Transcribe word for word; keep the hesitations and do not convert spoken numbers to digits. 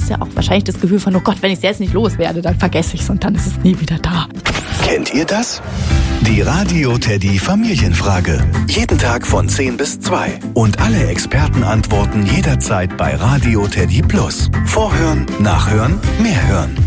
ist ja auch wahrscheinlich das Gefühl von, oh Gott, wenn ich es jetzt nicht loswerde, dann vergesse ich es und dann ist es nie wieder da. Kennt ihr das? Die Radio Teddy Familienfrage. Jeden Tag von zehn bis zwei. Und alle Experten antworten jederzeit bei Radio Teddy Plus. Vorhören, nachhören, mehr hören.